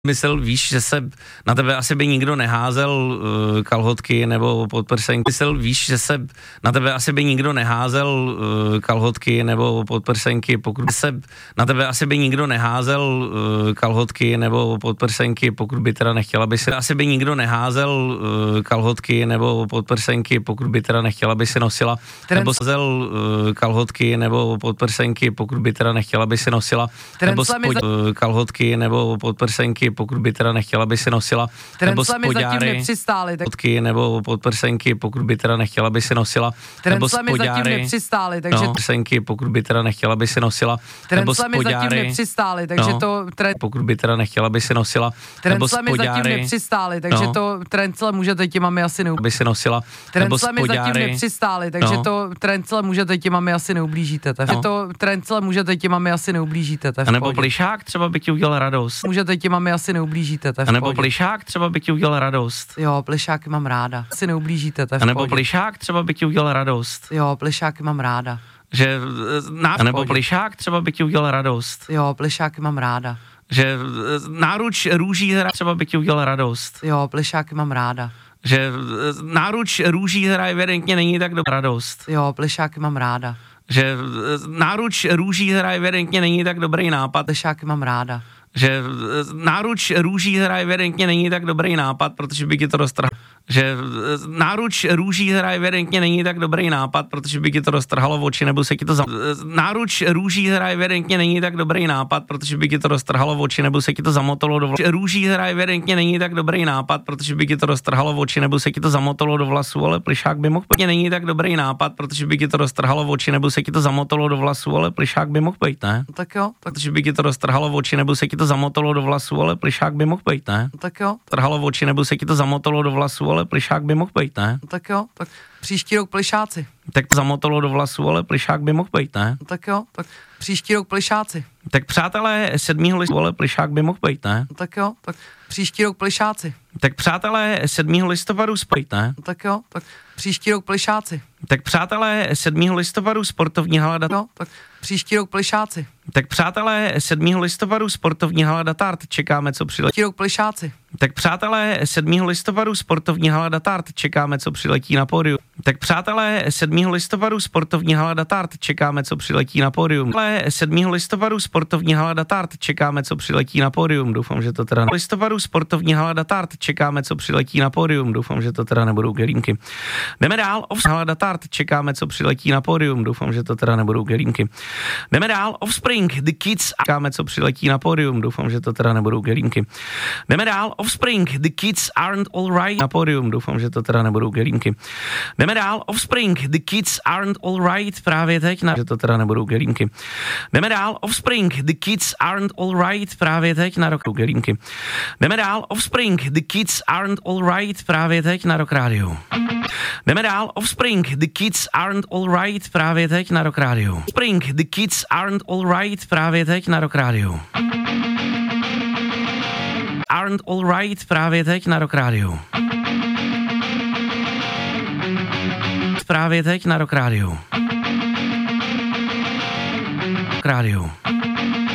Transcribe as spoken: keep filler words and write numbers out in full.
Myslel, víš, že se na tebe asi by nikdo neházel uh, kalhotky nebo podprsenky. Myslel, víš, že se na tebe asi by nikdo neházel uh, kalhotky nebo podprsenky, pokud by se na tebe asi by nikdo neházel uh, kalhotky nebo podprsenky, pokud by teda nechtěla by si asi by nikdo neházel uh, kalhotky nebo podprsenky, pokud by teda nechtěla by si nosila Trend. Nebo házel uh, kalhotky nebo podprsenky, pokud by teda nechtěla by si nosila Trend nebo spod, uh, kalhotky nebo podprsenky, pokud by teda nechtěla by si nosila nebo spodňáry, kalhotky nebo podprsenky, pokud by teda nechtěla by si nosila nebo spodňáry, takže no, prsenky, pokud by teda nechtěla by si nosila nebo spodňáry, nepřistály, takže no, to trend, pokud by teda nechtěla by si nosila nebo spodňáry, nepřistály, takže no, to trencle můžete těm mami asi neublížíte. By si nosila nebo spodňáry, nepřistály, takže no, to trencle můžete těm mami asi neublížíte. Takže no, to trencle můžete těm mami asi neublížíte. A nebo plišák třeba by ti udělal radost. Můžete těm mami asi neublížíte. A nebo plišák třeba by ti udělal radost. Jo, plišáky mám ráda. Asi neublížíte. A nebo plišák třeba by ti udělal radost. Jo, plišáky mám ráda. Že na, a nebo plišák třeba by ti udělal radost. Jo, plišáky mám ráda. Že náruč růží hra třeba by ti udělal radost. Jo, plišáky mám ráda. Že náruč růží hra evidentně není tak dobrá radost. Jo, plišáky mám ráda. Že náruč růží hra evidentně není tak dobrý nápad. Plišáky mám ráda. Že náruč růží hra evidentně není tak dobrý nápad, protože by ti to roztrhalo. Že náruč růží hra evidentně není tak dobrý nápad, protože by ti to roztrhalo oči, nebo se ti to zam... Náruč růží hra evidentně není tak dobrý nápad, protože by ti to roztrhalo oči, nebo se ti to zamotalo do vlasů. Růží hra evidentně není tak dobrý nápad, protože by ti to roztrhalo oči, nebo se ti to zamotalo do vlasů, ale plišák by mohl být. Není tak dobrý nápad, protože by ti to roztrhalo oči, nebo se ti to zamotalo do vlasů, ale plišák by mohl být, ne? Tak jo, tak... protože by ti to roztrhalo oči, nebo se ti to zamotalo do vlasů, ale plišák by mohl být, ne? Tak jo. Trhalo oči, nebo se ti to zamotalo do vlasů, ale plišák by mohl být, ne? Tak jo, tak příští rok plišáci. Tak to zamotalo do vlasů, ale plišák by mohl být, ne? Tak jo, tak příští rok plišáci. Tak přátelé sedmého listopadu, ale plišák by mohl být, ne? Tak jo, tak příští rok plišáci. Tak přátelé sedmého listopadu spojit, ne? Tak jo, tak příští rok plišáci. Tak přátelé sedmého listopadu sportovní hala Dat. Jo, tak příští rok plišáci. Tak přátelé sedmého listopadu sportovní hala Datart, čekáme, co přiletí. Příští rok plišáci. Tak přátelé sedmého listopadu sportovní hala Datart, čekáme, co přiletí na pódium. Tak přátelé sedmého listopadu sportovní hala Datart, čekáme, co přiletí na pódium. sedmého listopadu sportovní hala Datart, čekáme, co přiletí na pódium. Doufám, že to teda ne. listopadu sportovní hala Datart, čekáme, co přiletí na pódium. Doufám, že to teda nebudou gelínky. Jdeme dál, hala Datart, čekáme, co přiletí na pódium. Doufám, že to teda nebudou gelínky. Jdeme dál, Offspring, The Kids, čekáme, co přiletí na pódium. Doufám, že to teda nebudou gelínky. Jdeme dál, Offspring, The Kids Aren't Alright na pódium. Doufám, že to teda nebudou gelínky. Jdeme dál, Offspring, The Kids Aren't Alright právě teď, na, že to teda nebudou gelínky. Jdeme dál, Offspring, The Kids Aren't Alright právě teď na Rock gelínky. Jdeme dál, Offspring, The Kids Aren't Alright právě teď na Rock Radio. Jdeme dál, Offspring, The Kids Aren't Alright právě teď na Rock Radio. Offspring, The Kids Aren't Alright právě teď na Rock Radio. Aren't Alright právě teď na Rock Radio. Právě teď na Rock Radio. Rock Radio.